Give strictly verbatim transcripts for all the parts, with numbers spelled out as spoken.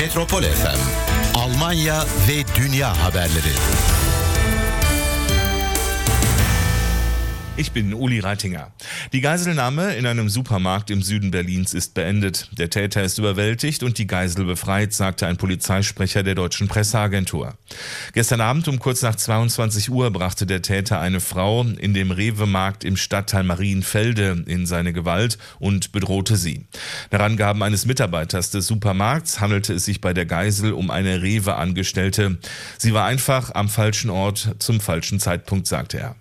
Metropol F M, Almanya ve dünya haberleri. Ich bin Uli Reitinger. Die Geiselnahme in einem Supermarkt im Süden Berlins ist beendet. Der Täter ist überwältigt und die Geisel befreit, sagte ein Polizeisprecher der deutschen Presseagentur. Gestern Abend um kurz nach zweiundzwanzig Uhr brachte der Täter eine Frau in dem Rewe-Markt im Stadtteil Marienfelde in seine Gewalt und bedrohte sie. Nach Angaben eines Mitarbeiters des Supermarkts handelte es sich bei der Geisel um eine Rewe-Angestellte. Sie war einfach am falschen Ort zum falschen Zeitpunkt, sagte er.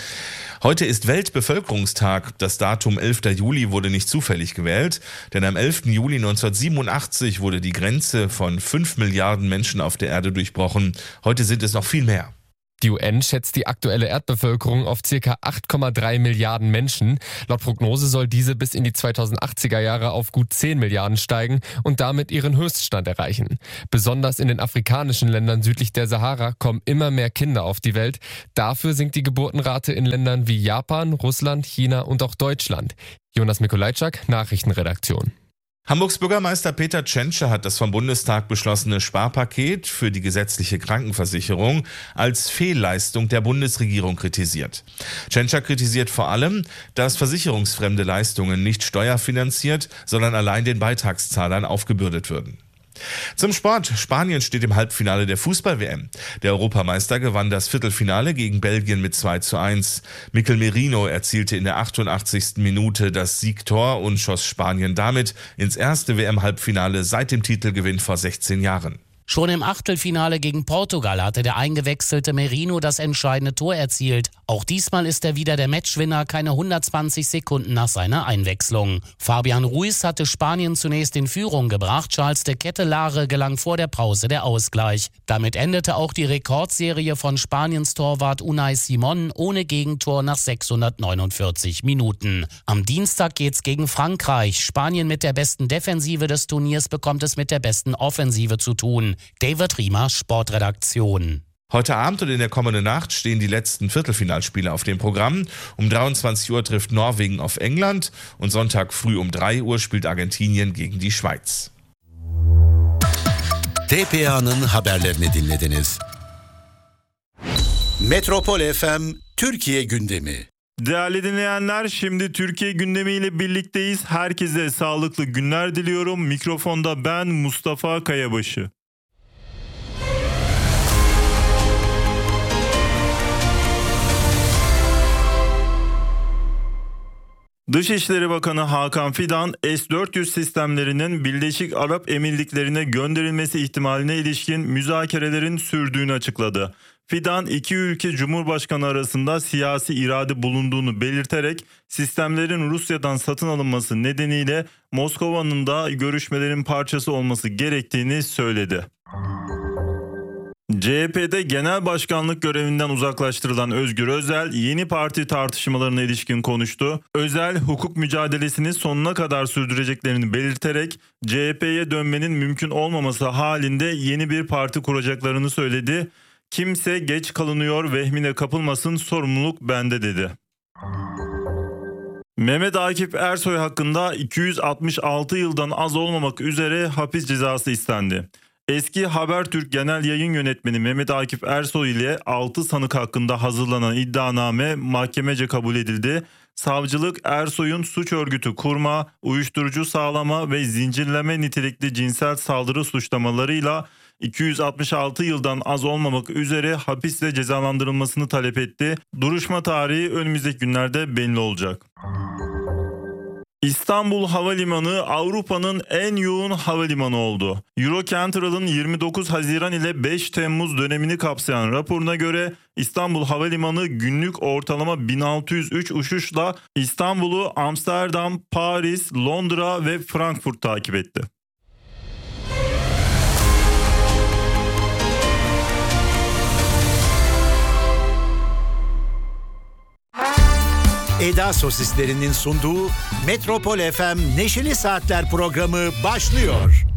Heute ist Weltbevölkerungstag. Das Datum elfter Juli wurde nicht zufällig gewählt, denn am elften Juli neunzehnhundertsiebenundachtzig wurde die Grenze von fünf Milliarden Menschen auf der Erde durchbrochen. Heute sind es noch viel mehr. Die U N schätzt die aktuelle Erdbevölkerung auf ca. acht Komma drei Milliarden Menschen. Laut Prognose soll diese bis in die zweitausendachtziger Jahre auf gut zehn Milliarden steigen und damit ihren Höchststand erreichen. Besonders in den afrikanischen Ländern südlich der Sahara kommen immer mehr Kinder auf die Welt. Dafür sinkt die Geburtenrate in Ländern wie Japan, Russland, China und auch Deutschland. Jonas Mikolajczak, Nachrichtenredaktion. Hamburgs Bürgermeister Peter Tschentscher hat das vom Bundestag beschlossene Sparpaket für die gesetzliche Krankenversicherung als Fehlleistung der Bundesregierung kritisiert. Tschentscher kritisiert vor allem, dass versicherungsfremde Leistungen nicht steuerfinanziert, sondern allein den Beitragszahlern aufgebürdet würden. Zum Sport. Spanien steht im Halbfinale der Fußball-W M. Der Europameister gewann das Viertelfinale gegen Belgien mit zwei zu eins. Mikel Merino erzielte in der achtundachtzigsten Minute das Siegtor und schoss Spanien damit ins erste W M-Halbfinale seit dem Titelgewinn vor sechzehn Jahren. Schon im Achtelfinale gegen Portugal hatte der eingewechselte Merino das entscheidende Tor erzielt. Auch diesmal ist er wieder der Matchwinner, keine hundertzwanzig Sekunden nach seiner Einwechslung. Fabian Ruiz hatte Spanien zunächst in Führung gebracht, Charles de Kettelare gelang vor der Pause der Ausgleich. Damit endete auch die Rekordserie von Spaniens Torwart Unai Simon ohne Gegentor nach sechshundertneunundvierzig Minuten. Am Dienstag geht's gegen Frankreich. Spanien mit der besten Defensive des Turniers bekommt es mit der besten Offensive zu tun. David Riemer, Sportredaktion. Heute Abend und in der kommenden Nacht stehen die letzten Viertelfinalspiele auf dem Programm. Um dreiundzwanzig Uhr trifft Norwegen auf England und Sonntag früh um drei Uhr spielt Argentinien gegen die Schweiz. T P A'nın haberlerini dinlediniz. Metropol F M Türkiye gündemi. Değerli dinleyenler, şimdi Türkiye gündemiyle birlikteyiz. Herkese sağlıklı günler diliyorum. Mikrofonda ben Mustafa Kayabaşı. Dışişleri Bakanı Hakan Fidan, S dört yüz sistemlerinin Birleşik Arap Emirlikleri'ne gönderilmesi ihtimaline ilişkin müzakerelerin sürdüğünü açıkladı. Fidan, iki ülke Cumhurbaşkanı arasında siyasi irade bulunduğunu belirterek sistemlerin Rusya'dan satın alınması nedeniyle Moskova'nın da görüşmelerin parçası olması gerektiğini söyledi. C H P'de genel başkanlık görevinden uzaklaştırılan Özgür Özel yeni parti tartışmalarına ilişkin konuştu. Özel, hukuk mücadelesini sonuna kadar sürdüreceklerini belirterek C H P'ye dönmenin mümkün olmaması halinde yeni bir parti kuracaklarını söyledi. Kimse geç kalınıyor vehmine kapılmasın, sorumluluk bende dedi. Mehmet Akif Ersoy hakkında iki yüz altmış altı yıldan az olmamak üzere hapis cezası istendi. Eski Habertürk Genel Yayın Yönetmeni Mehmet Akif Ersoy ile altı sanık hakkında hazırlanan iddianame mahkemece kabul edildi. Savcılık Ersoy'un suç örgütü kurma, uyuşturucu sağlama ve zincirleme nitelikli cinsel saldırı suçlamalarıyla iki yüz altmış altı yıldan az olmamak üzere hapisle cezalandırılmasını talep etti. Duruşma tarihi önümüzdeki günlerde belli olacak. İstanbul Havalimanı Avrupa'nın en yoğun havalimanı oldu. Eurocentral'ın yirmi dokuz Haziran ile beş Temmuz dönemini kapsayan raporuna göre İstanbul Havalimanı günlük ortalama bin altı yüz üç uçuşla İstanbul'u Amsterdam, Paris, Londra ve Frankfurt takip etti. Eda Sosislerinin sunduğu Metropol F M Neşeli Saatler programı başlıyor.